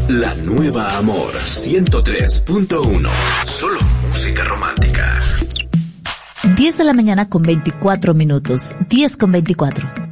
La nueva Amor 103.1. Solo música romántica. 10 de la mañana con 24 minutos. 10 con 24.